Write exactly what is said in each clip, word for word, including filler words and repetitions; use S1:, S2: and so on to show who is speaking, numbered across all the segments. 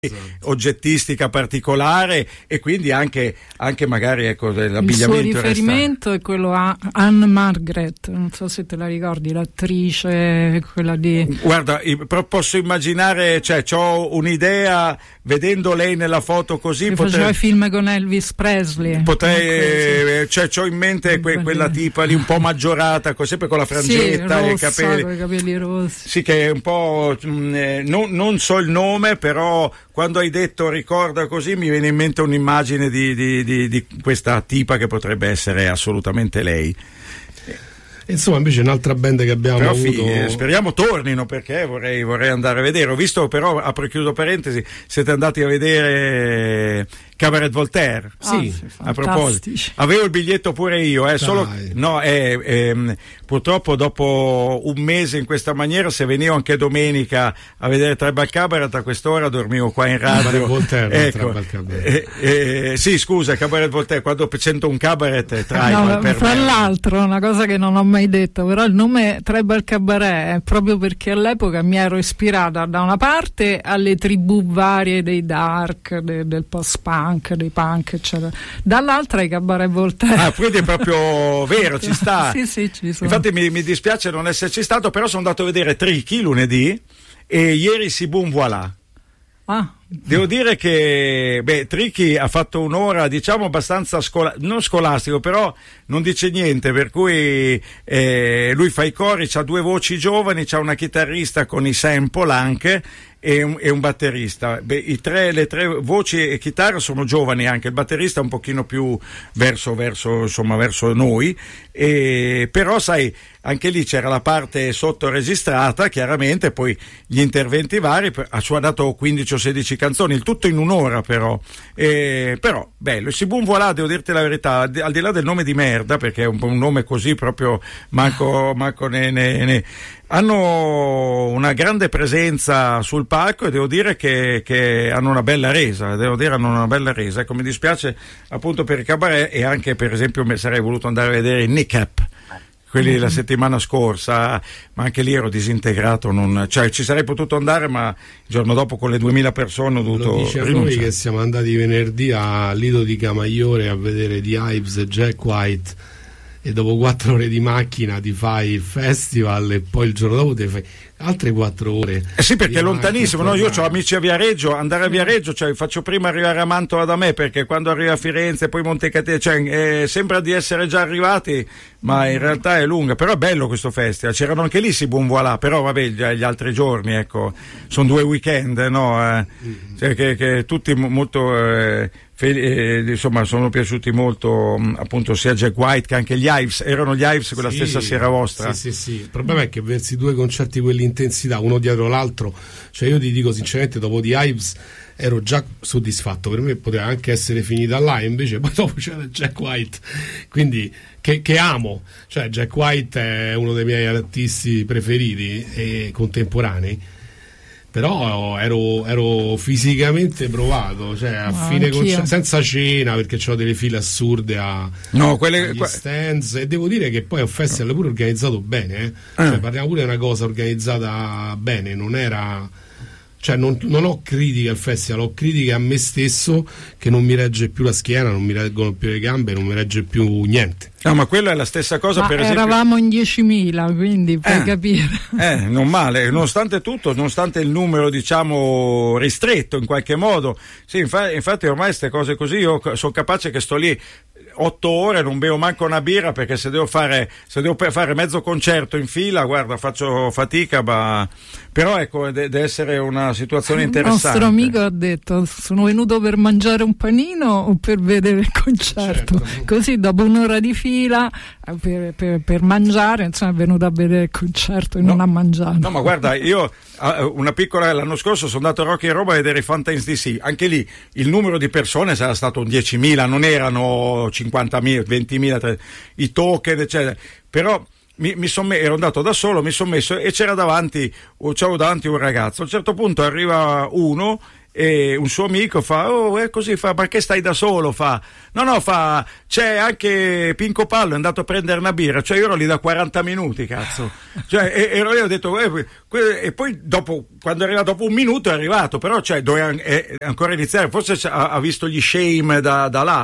S1: oggettistica particolare e quindi anche, anche magari ecco l'abbigliamento.
S2: Il suo riferimento resta... è quello a Anne Margaret, non so se te la ricordi, l'attrice, quella di...
S1: Guarda, posso immaginare, cioè c'ho un'idea vedendo lei nella foto così,
S2: che
S1: potrei...
S2: faceva i film con Elvis Presley,
S1: potrei, cioè c'ho in mente que, quella tipa lì un po' maggiorata, sempre con la frangetta
S2: sì,
S1: e i
S2: rossa,
S1: capelli.
S2: con i capelli rossi.
S1: Sì, che è un po' mh, non, non so il nome, però quando hai detto ricorda così mi viene in mente un'immagine di, di, di, di questa tipa che potrebbe essere assolutamente lei.
S3: Insomma, invece un'altra band che abbiamo
S1: però,
S3: avuto...
S1: Figli, speriamo tornino, perché vorrei, vorrei andare a vedere. Ho visto però, apro e chiudo parentesi, siete andati a vedere Cabaret Voltaire.
S2: Sì,
S1: ah, a proposito, avevo il biglietto pure io, eh, solo no, eh, eh, purtroppo dopo un mese in questa maniera, se venivo anche domenica a vedere Tribal Cabaret, a quest'ora dormivo qua in radio.
S3: Cabaret Voltaire,
S1: ecco,
S3: Tribal Cabaret.
S1: Eh, eh, sì, scusa, Cabaret Voltaire, quando sento un cabaret è Tribal,
S2: no,
S1: per
S2: fra
S1: me.
S2: l'altro, una cosa che non ho mai detto, però il nome Tribal Cabaret è proprio perché all'epoca mi ero ispirata da una parte alle tribù varie dei dark, de, del post-punk, dei punk, eccetera, dall'altra ai Cabaret Voltaire.
S1: Ah, quindi è proprio vero, ci sta.
S2: Sì, sì, ci sono.
S1: Infatti mi, mi dispiace non esserci stato, però sono andato a vedere Tricky lunedì e ieri Si Boom Voilà.
S2: Ah.
S1: Devo dire che beh, Tricky ha fatto un'ora, diciamo, abbastanza scola- non scolastico, però non dice niente, per cui eh, lui fa i cori, c'ha due voci giovani, c'ha una chitarrista con i sample anche e un, e un batterista. Beh, i tre, le tre voci e chitarra sono giovani, anche il batterista è un pochino più verso, verso, insomma, verso noi, e, però sai, anche lì c'era la parte sottoregistrata, chiaramente, poi gli interventi vari, ha suonato quindici o sedici canzoni, il tutto in un'ora però, e, però bello. Si Boom Voilà, devo dirti la verità, al di là del nome di merda, perché è un, un nome così proprio manco, manco ne, ne, ne hanno una grande presenza sul palco e devo dire che, che hanno una bella resa, devo dire hanno una bella resa. Ecco, mi dispiace appunto per il cabaret, e anche per esempio mi sarei voluto andare a vedere i Nick Up, quelli la settimana scorsa, ma anche lì ero disintegrato, non, cioè ci sarei potuto andare, ma il giorno dopo con le duemila persone ho dovuto
S3: Lo dice a noi che siamo andati venerdì a Lido di Camaiore a vedere The Hives e Jack White, e dopo quattro ore di macchina ti fai il festival e poi il giorno dopo ti fai altre quattro ore.
S1: Eh sì, perché è lontanissimo, no? Io ho amici a Viareggio, andare a Viareggio, cioè faccio prima arrivare a Mantova da me, perché quando arrivi a Firenze poi Montecatini, cioè eh, sembra di essere già arrivati, ma in realtà è lunga. Però è bello questo festival, c'erano anche lì Si Boom Voilà, però vabbè gli, gli altri giorni, ecco, sono due weekend, no? Eh, cioè, che, che tutti molto eh, fe- eh, insomma sono piaciuti molto, appunto, sia Jack White che anche gli Hives. Erano gli Hives quella
S3: sì,
S1: stessa sera vostra?
S3: Sì, sì, sì. Il problema è che versi due concerti quelli intensità uno dietro l'altro, cioè io ti dico sinceramente, dopo The Hives ero già soddisfatto, per me poteva anche essere finita là, invece poi dopo c'era Jack White, quindi che, che amo, cioè Jack White è uno dei miei artisti preferiti e contemporanei, però ero, ero fisicamente provato, cioè a
S2: Ma
S3: fine concerto,
S2: anch'io.
S3: senza cena, perché c'ho delle file assurde a
S1: no, quelle,
S3: agli
S1: que-
S3: stands, e devo dire che poi è un festival pure organizzato bene, eh?
S1: Ah.
S3: Cioè, parliamo pure di una cosa organizzata bene, non era, cioè non, non ho critiche al festival, ho critiche a me stesso che non mi regge più la schiena, non mi reggono più le gambe, non mi regge più niente.
S1: No, ma quella è la stessa cosa,
S2: ma
S1: per esempio.
S2: Eravamo in diecimila, quindi puoi
S1: eh,
S2: capire.
S1: Eh, non male, nonostante tutto, nonostante il numero, diciamo, ristretto in qualche modo. Sì, infa- infatti ormai queste cose così, io sono capace che sto lì otto ore, non bevo manco una birra, perché se devo fare, se devo fare mezzo concerto in fila, guarda, faccio fatica, ma però ecco, de- deve essere una situazione interessante.
S2: Il nostro amico ha detto: sono venuto per mangiare un panino o per vedere il concerto?
S3: Certo.
S2: Così dopo un'ora di fila per, per, per mangiare, insomma, è venuto a vedere il concerto e
S1: no,
S2: non a mangiare.
S1: No, ma guarda, io una piccola, l'anno scorso sono andato a Rocky in Roma a vedere i Fountains D C, anche lì il numero di persone sarà stato un diecimila, non erano cinquantamila, ventimila, i token eccetera, però mi, mi son, ero andato da solo, mi sono messo e c'era davanti, c'avevo davanti un ragazzo. A un certo punto arriva uno e un suo amico fa, oh è così, fa, ma che stai da solo? Fa, no no, fa, c'è anche Pinco Pallo, è andato a prendere una birra, cioè io ero lì da quaranta minuti, cazzo, cioè e, ero lì, ho detto, eh, que- e poi dopo, quando è arrivato, dopo un minuto è arrivato, però cioè doveva eh, ancora iniziare, forse ha, ha visto gli Shame da, da là,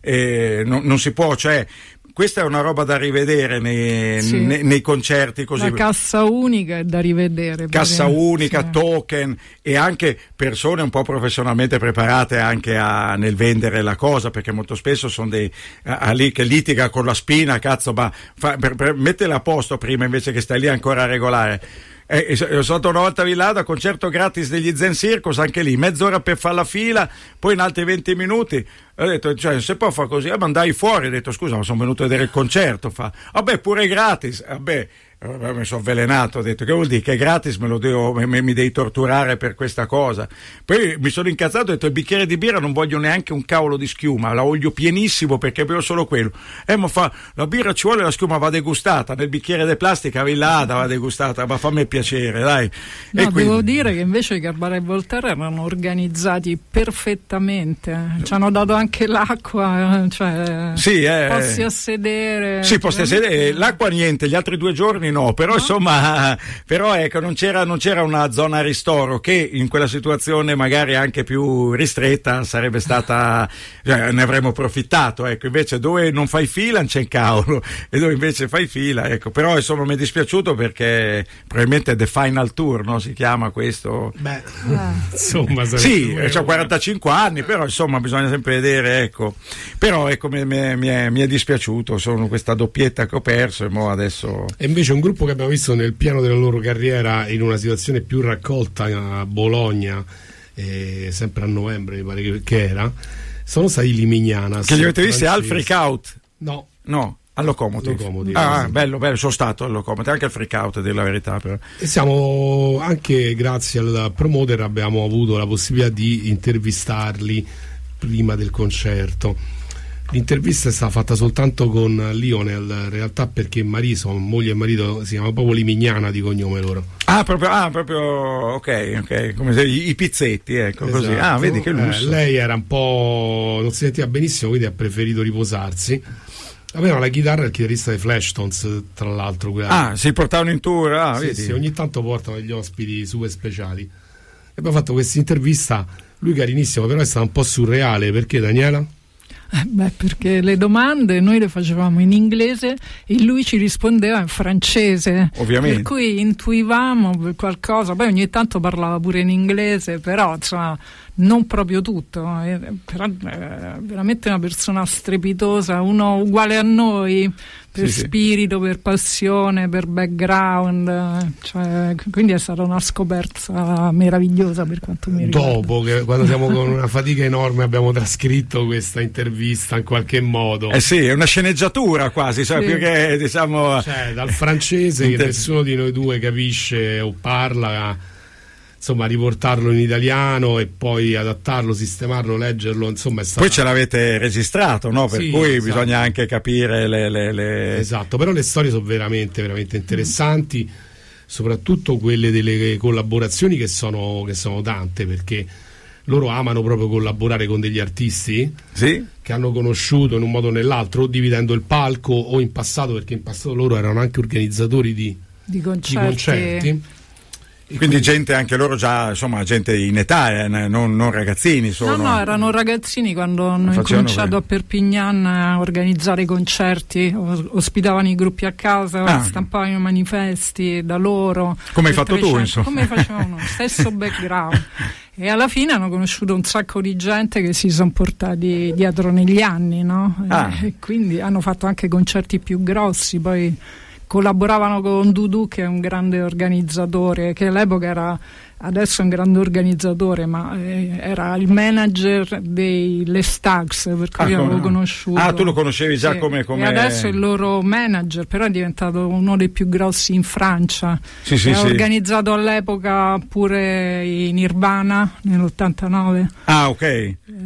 S1: eh, non, non si può, cioè questa è una roba da rivedere nei,
S2: sì.
S1: nei, nei concerti così.
S2: La cassa unica è da rivedere.
S1: Cassa
S2: perché,
S1: unica,
S2: sì.
S1: token e anche persone un po' professionalmente preparate anche a, nel vendere la cosa, perché molto spesso sono dei a, a lì che litiga con la spina, cazzo, ma fa, per, per metterla a posto prima invece che stai lì ancora a regolare. Eh, sono stato una volta a Villada, concerto gratis degli Zen Circus, anche lì mezz'ora per fare la fila, poi in altri venti minuti ho detto, cioè se può fa così, eh, ma andai fuori, ho detto scusa ma sono venuto a vedere il concerto, fa vabbè pure gratis, vabbè mi sono avvelenato, ho detto che vuol dire che è gratis, me lo devo, mi, mi devi torturare per questa cosa. Poi mi sono incazzato, ho detto il bicchiere di birra non voglio neanche un cavolo di schiuma, la voglio pienissimo perché bevo solo quello. Eh ma fa, la birra ci vuole, la schiuma va degustata, nel bicchiere di plastica Villada va degustata, ma fammi piacere, dai.
S2: No,
S1: e quindi...
S2: devo dire che invece i Cabaret Voltaire erano organizzati perfettamente, ci hanno dato anche l'acqua, cioè
S1: sì, eh...
S2: posti a sedere.
S1: Sì, posti a sedere, l'acqua niente, gli altri due giorni no, però no? insomma, però ecco, non c'era, non c'era una zona ristoro che in quella situazione magari anche più ristretta sarebbe stata, cioè, ne avremmo approfittato, ecco, invece dove non fai fila non c'è il cavolo e dove invece fai fila, ecco, però insomma mi è dispiaciuto perché probabilmente The Final Tour, no, si chiama questo.
S3: Beh, ah. insomma,
S1: sì, c'ho quarantacinque anni, però insomma bisogna sempre vedere, ecco, però ecco mi, mi, mi, è, mi è dispiaciuto, sono questa doppietta che ho perso e mo adesso.
S3: E invece un gruppo che abbiamo visto nel piano della loro carriera in una situazione più raccolta a Bologna, eh, sempre a novembre mi pare che era, sono stati i Limignana.
S1: Che li avete visti al Freak Out?
S3: No.
S1: No. Al Locomotive.
S3: Locomotive
S1: ah,
S3: sì.
S1: bello, bello, sono stato al Locomotive, anche al Freak Out, a dire la verità. Però.
S3: E siamo, anche grazie al promoter, abbiamo avuto la possibilità di intervistarli prima del concerto. L'intervista è stata fatta soltanto con Lionel, in realtà perché Mariso, moglie e marito, si chiama proprio Limignana di cognome loro.
S1: Ah, proprio, ah, proprio ok, ok, come se i, i pizzetti, ecco, esatto. Così. Ah, vedi che lusso.
S3: Eh, lei era un po', non si sentiva benissimo, quindi ha preferito riposarsi. Aveva la chitarra e il chitarrista dei Flashtones, tra l'altro. Quella...
S1: Ah, si portavano in tour, ah,
S3: sì,
S1: vedi.
S3: Sì, ogni tanto portano degli ospiti super speciali. E abbiamo fatto questa intervista, lui carinissimo, però è stato un po' surreale, perché Daniela?
S2: Eh beh, perché le domande noi le facevamo in inglese e lui ci rispondeva in francese,
S1: ovviamente,
S2: per cui intuivamo qualcosa, poi ogni tanto parlava pure in inglese, però insomma non proprio tutto, eh, però è veramente una persona strepitosa, uno uguale a noi per sì, spirito, sì. per passione, per background, cioè, quindi è stata una scoperta meravigliosa per quanto mi riguarda.
S3: Dopo che quando siamo con una fatica enorme abbiamo trascritto questa intervista in qualche modo.
S1: Eh sì, è una sceneggiatura quasi, cioè,
S2: sì.
S1: più che diciamo
S3: cioè, dal francese che nessuno di noi due capisce o parla, insomma riportarlo in italiano e poi adattarlo, sistemarlo, leggerlo, insomma è stato...
S1: Poi ce l'avete registrato, no? Per
S3: sì,
S1: cui
S3: esatto.
S1: bisogna anche capire le, le, le...
S3: Esatto, però le storie sono veramente, veramente interessanti, soprattutto quelle delle collaborazioni che sono, che sono tante, perché loro amano proprio collaborare con degli artisti
S1: sì?
S3: che hanno conosciuto in un modo o nell'altro, o dividendo il palco o in passato, perché in passato loro erano anche organizzatori di,
S2: di concerti,
S3: di concerti.
S1: Quindi gente anche loro già, insomma, gente in età, eh, non, non ragazzini sono.
S2: No, no, erano ragazzini quando hanno incominciato
S1: quello.
S2: a Perpignan a organizzare concerti, ospitavano i gruppi a casa, ah. stampavano i manifesti da loro.
S1: Come hai fatto tu, insomma.
S2: Come facevano, stesso background. E alla fine hanno conosciuto un sacco di gente che si sono portati dietro negli anni, no?
S1: Ah.
S2: E quindi hanno fatto anche concerti più grossi, poi collaboravano con Dudu, che è un grande organizzatore, che all'epoca era, adesso è un grande organizzatore, ma eh, era il manager dei Les Stags, per cui
S1: ah,
S2: io l'avevo
S1: no.
S2: conosciuto.
S1: Ah, tu lo conoscevi già
S2: sì.
S1: come, come...
S2: E adesso è il loro manager, però è diventato uno dei più grossi in Francia.
S1: Sì, sì,
S2: ha
S1: sì.
S2: organizzato all'epoca pure i Nirvana nell'ottantanove.
S1: Ah, ok.
S2: Eh,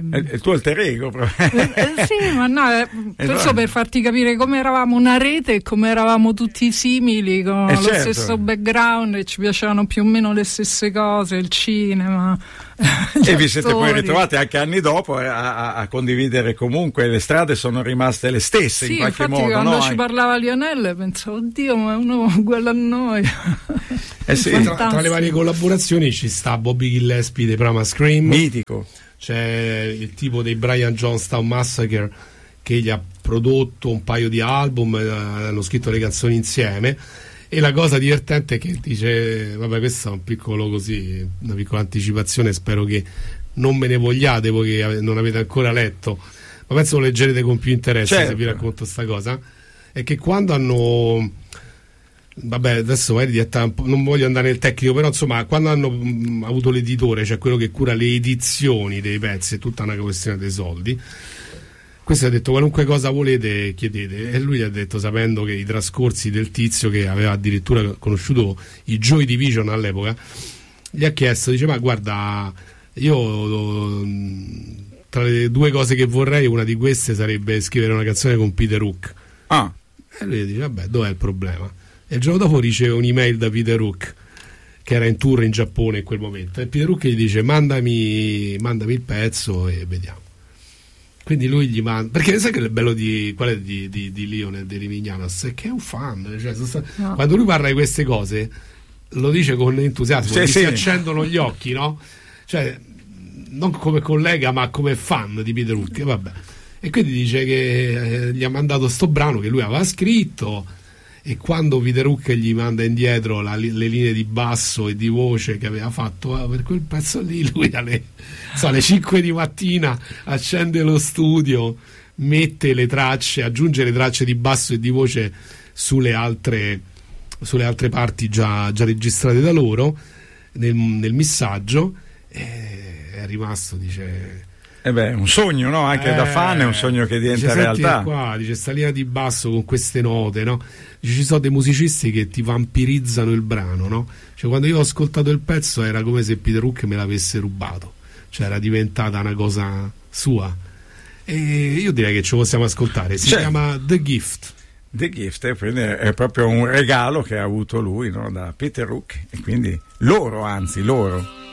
S1: È il tuo alter ego proprio.
S2: Eh, eh, sì, ma no, eh, questo per farti capire come eravamo una rete e come eravamo tutti simili, con
S1: eh,
S2: lo
S1: certo.
S2: stesso background, e ci piacevano più o meno le stesse cose, il cinema.
S1: E vi siete poi ritrovati anche anni dopo a, a, a condividere, comunque le strade sono rimaste le stesse,
S2: sì,
S1: in qualche
S2: infatti,
S1: modo.
S2: quando
S1: no?
S2: ci parlava Lionel pensavo, oddio, ma è uno uguale a noi.
S1: Eh sì.
S3: tra, tra le varie collaborazioni ci sta Bobby Gillespie dei Primal Scream,
S1: mitico.
S3: C'è il tipo dei Brian Jonestown Massacre che gli ha prodotto un paio di album, eh, hanno scritto le canzoni insieme. E la cosa divertente è che dice, vabbè, questo è un piccolo così, una piccola anticipazione, spero che non me ne vogliate voi che non avete ancora letto, ma penso lo leggerete con più interesse.
S1: Certo.
S3: Se vi racconto sta cosa, è che quando hanno, vabbè, adesso magari diventa un po', non voglio andare nel tecnico, però insomma, quando hanno mh, avuto l'editore, cioè quello che cura le edizioni dei pezzi, è tutta una questione dei soldi. Questo ha detto qualunque cosa volete chiedete, e lui ha detto, sapendo che i trascorsi del tizio che aveva addirittura conosciuto i Joy Division all'epoca, gli ha chiesto, dice, ma guarda, io tra le due cose che vorrei, una di queste sarebbe scrivere una canzone con Peter Hook.
S1: Ah.
S3: E lui dice, vabbè, dov'è il problema? E il giorno dopo riceve un'email da Peter Hook, che era in tour in Giappone in quel momento, e Peter Hook gli dice, mandami, mandami il pezzo e vediamo. Quindi lui gli manda, perché sai che il bello di qual è di, di, di Lionel De Rimignanos è che è un fan, cioè, no. Quando lui parla di queste cose lo dice con entusiasmo,
S1: sì,
S3: gli
S1: sì.
S3: si accendono gli occhi, no? Cioè non come collega ma come fan di Peter Hook, vabbè. E quindi dice che eh, gli ha mandato sto brano che lui aveva scritto, e quando Peter Hook gli manda indietro la, le linee di basso e di voce che aveva fatto, eh, per quel pezzo lì lui alle, so, alle cinque di mattina accende lo studio, mette le tracce, aggiunge le tracce di basso e di voce sulle altre, sulle altre parti già, già registrate da loro nel, nel missaggio, e è rimasto, dice...
S1: Eh beh, un sogno, no? Anche
S3: eh,
S1: da fan è un sogno che diventa
S3: dice,
S1: realtà.
S3: Qua, dice, sta linea di basso con queste note, no? Dice, ci sono dei musicisti che ti vampirizzano il brano, no? Cioè, quando io ho ascoltato il pezzo era come se Peter Hook me l'avesse rubato, cioè era diventata una cosa sua. E io direi che ci possiamo ascoltare, si
S1: cioè,
S3: chiama The Gift.
S1: The Gift, e quindi è proprio un regalo che ha avuto lui, no? Da Peter Hook, e quindi loro, anzi loro